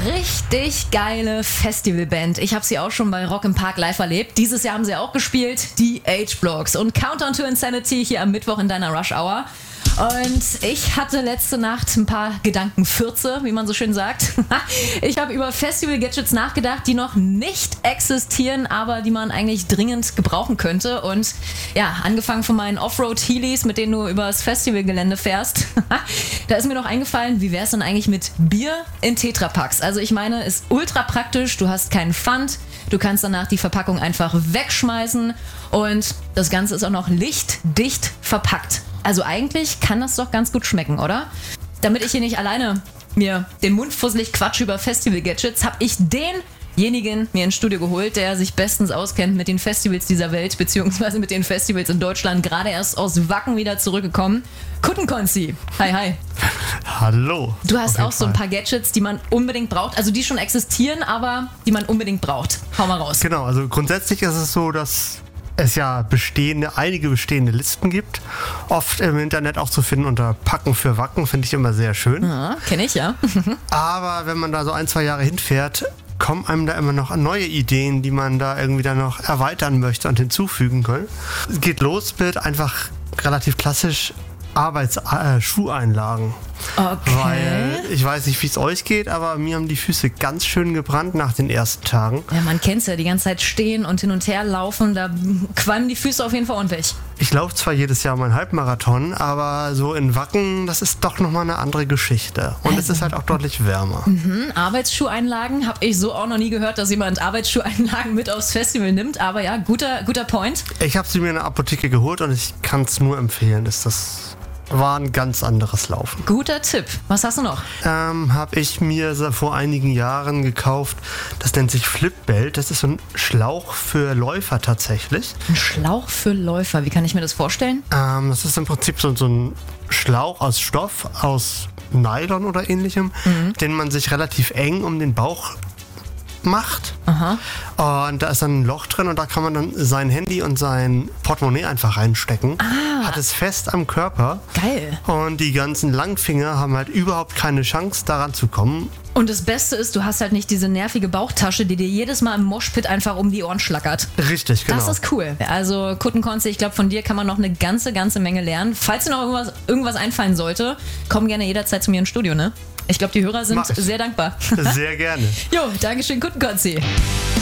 richtig geile Festivalband. Ich habe sie auch schon bei Rock im Park live erlebt. Dieses Jahr haben sie auch gespielt, die H-Blocks. Und Countdown to Insanity hier am Mittwoch in deiner Rush Hour. Und ich hatte letzte Nacht ein paar Gedankenfürze, wie man so schön sagt. Ich habe über Festival-Gadgets nachgedacht, die noch nicht existieren, aber die man eigentlich dringend gebrauchen könnte. Und ja, angefangen von meinen Offroad-Heelys, mit denen du übers Festivalgelände fährst, da ist mir noch eingefallen, wie wäre es denn eigentlich mit Bier in Tetrapacks? Also ich meine, ist ultra praktisch, du hast keinen Pfand, du kannst danach die Verpackung einfach wegschmeißen und das Ganze ist auch noch lichtdicht verpackt. Also eigentlich kann das doch ganz gut schmecken, oder? Damit ich hier nicht alleine mir den Mund fusselig quatsche über Festival-Gadgets, habe ich denjenigen mir ins Studio geholt, der sich bestens auskennt mit den Festivals dieser Welt, beziehungsweise mit den Festivals in Deutschland, gerade erst aus Wacken wieder zurückgekommen. Kuttenkonzi, hi hi. Hallo. Du hast auch so ein paar Gadgets, die man unbedingt braucht, also die schon existieren, aber die man unbedingt braucht. Hau mal raus. Genau, also grundsätzlich ist es so, dass es ja einige bestehende Listen gibt. Oft im Internet auch zu finden unter Packen für Wacken, finde ich immer sehr schön. Ja, kenne ich, ja. Aber wenn man da so 1-2 Jahre hinfährt, kommen einem da immer noch neue Ideen, die man da irgendwie dann noch erweitern möchte und hinzufügen kann. Es geht los mit einfach relativ klassisch Schuheinlagen. Okay. Weil ich weiß nicht, wie es euch geht, aber mir haben die Füße ganz schön gebrannt nach den ersten Tagen. Ja, man kennt's ja, die ganze Zeit stehen und hin und her laufen, da qualmen die Füße auf jeden Fall ordentlich. Ich laufe zwar jedes Jahr meinen Halbmarathon, aber so in Wacken, das ist doch nochmal eine andere Geschichte. Und es ist halt auch deutlich wärmer. Arbeitsschuheinlagen habe ich so auch noch nie gehört, dass jemand Arbeitsschuheinlagen mit aufs Festival nimmt. Aber ja, guter Point. Ich habe sie mir in der Apotheke geholt und ich kann es nur empfehlen. War ein ganz anderes Laufen. Guter Tipp. Was hast du noch? Habe ich mir vor einigen Jahren gekauft. Das nennt sich Flipbelt. Das ist so ein Schlauch für Läufer tatsächlich. Ein Schlauch für Läufer. Wie kann ich mir das vorstellen? Das ist im Prinzip so ein Schlauch aus Stoff, aus Nylon oder ähnlichem, den man sich relativ eng um den Bauch macht. Aha. Und da ist dann ein Loch drin und da kann man dann sein Handy und sein Portemonnaie einfach reinstecken. Hat es fest am Körper. Geil. Und die ganzen Langfinger haben halt überhaupt keine Chance, daran zu kommen. Und das Beste ist, du hast halt nicht diese nervige Bauchtasche, die dir jedes Mal im Moshpit einfach um die Ohren schlackert. Richtig, genau. Das ist cool. Also Kuttenkonzi, ich glaube, von dir kann man noch eine ganze Menge lernen. Falls dir noch irgendwas einfallen sollte, komm gerne jederzeit zu mir ins Studio, ne? Ich glaube, die Hörer sind sehr dankbar. Sehr gerne. Jo, Dankeschön, Kuttenkonzi.